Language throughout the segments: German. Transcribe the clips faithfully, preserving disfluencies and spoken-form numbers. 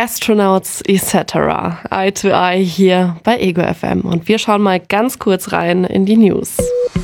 Astronauts et cetera. Eye to Eye hier bei Ego F M. Und wir schauen mal ganz kurz rein in die News.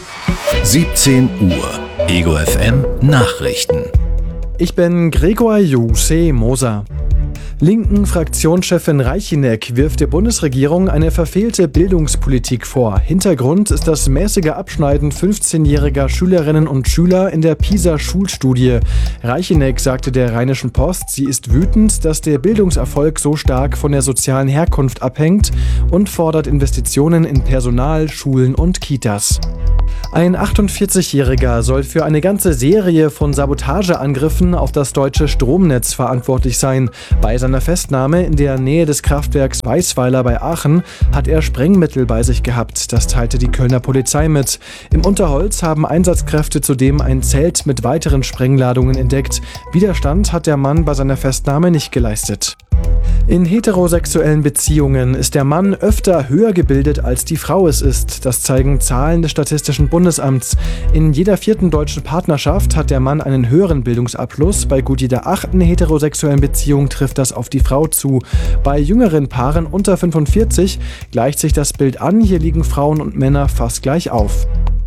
siebzehn Uhr. Ego F M Nachrichten. Ich bin Gregor Juse Moser. Linken Fraktionschefin Reicheneck wirft der Bundesregierung eine verfehlte Bildungspolitik vor. Hintergrund ist das mäßige Abschneiden fünfzehnjähriger Schülerinnen und Schüler in der PISA-Schulstudie. Reicheneck sagte der Rheinischen Post, sie ist wütend, dass der Bildungserfolg so stark von der sozialen Herkunft abhängt und fordert Investitionen in Personal, Schulen und Kitas. Ein achtundvierzigjähriger soll für eine ganze Serie von Sabotageangriffen auf das deutsche Stromnetz verantwortlich sein. Bei seiner Festnahme in der Nähe des Kraftwerks Weisweiler bei Aachen hat er Sprengmittel bei sich gehabt. Das teilte die Kölner Polizei mit. Im Unterholz haben Einsatzkräfte zudem ein Zelt mit weiteren Sprengladungen entdeckt. Widerstand hat der Mann bei seiner Festnahme nicht geleistet. In heterosexuellen Beziehungen ist der Mann öfter höher gebildet, als die Frau es ist. Das zeigen Zahlen des Statistischen Bundesamts. In jeder vierten deutschen Partnerschaft hat der Mann einen höheren Bildungsabschluss. Bei gut jeder achten heterosexuellen Beziehung trifft das auf die Frau zu. Bei jüngeren Paaren unter fünfundvierzig gleicht sich das Bild an. Hier liegen Frauen und Männer fast gleich auf.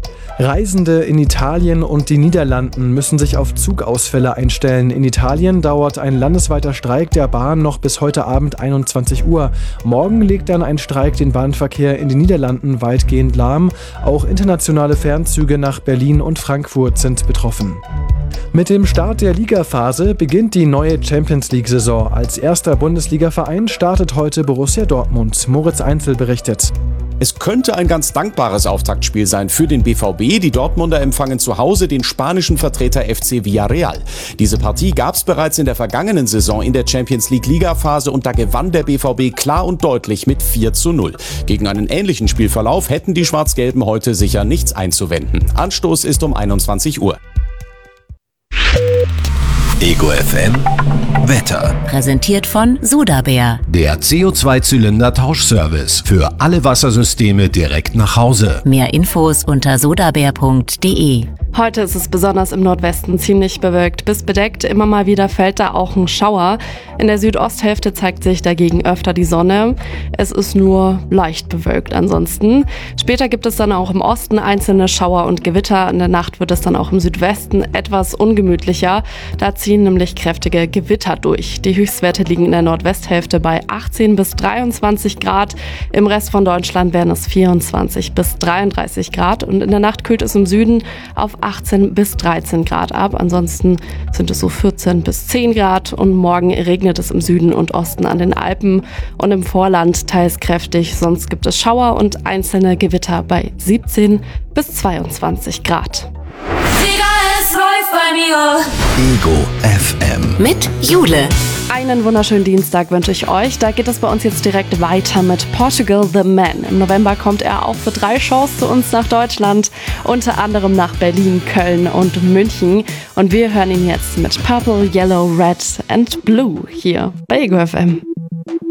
Reisende in Italien und den Niederlanden müssen sich auf Zugausfälle einstellen. In Italien dauert ein landesweiter Streik der Bahn noch bis heute Abend einundzwanzig Uhr. Morgen legt dann ein Streik den Bahnverkehr in den Niederlanden weitgehend lahm. Auch internationale Fernzüge nach Berlin und Frankfurt sind betroffen. Mit dem Start der Ligaphase beginnt die neue Champions-League-Saison. Als erster Bundesliga-Verein startet heute Borussia Dortmund. Moritz Einzel berichtet. Es könnte ein ganz dankbares Auftaktspiel sein für den B V B. Die Dortmunder empfangen zu Hause den spanischen Vertreter F C Villarreal. Diese Partie gab es bereits in der vergangenen Saison in der Champions-League-Ligaphase und da gewann der B V B klar und deutlich mit vier zu null. Gegen einen ähnlichen Spielverlauf hätten die Schwarz-Gelben heute sicher nichts einzuwenden. Anstoß ist um einundzwanzig Uhr. Ego F M Wetter. Präsentiert von Sudabär. Der C O zwei Zylinder Tauschservice für alle Wassersysteme direkt nach Hause. Mehr Infos unter sudabär punkt de. Heute ist es besonders im Nordwesten ziemlich bewölkt bis bedeckt. Immer mal wieder fällt da auch ein Schauer. In der Südosthälfte zeigt sich dagegen öfter die Sonne. Es ist nur leicht bewölkt ansonsten. Später gibt es dann auch im Osten einzelne Schauer und Gewitter. In der Nacht wird es dann auch im Südwesten etwas ungemütlicher. Da ziehen nämlich kräftige Gewitter durch. Die Höchstwerte liegen in der Nordwesthälfte bei achtzehn bis dreiundzwanzig Grad. Im Rest von Deutschland werden es vierundzwanzig bis dreiunddreißig Grad. Und in der Nacht kühlt es im Süden auf achtzehn bis dreizehn Grad ab. Ansonsten sind es so vierzehn bis zehn Grad und morgen regnet es im Süden und Osten an den Alpen und im Vorland teils kräftig. Sonst gibt es Schauer und einzelne Gewitter bei siebzehn bis zweiundzwanzig Grad. Ego F M Mit Jule. Einen wunderschönen Dienstag wünsche ich euch. Da geht es bei uns jetzt direkt weiter mit Portugal the Man. Im November kommt er auch für drei Shows zu uns nach Deutschland, unter anderem nach Berlin, Köln und München. Und wir hören ihn jetzt mit Purple, Yellow, Red and Blue hier bei Ego F M.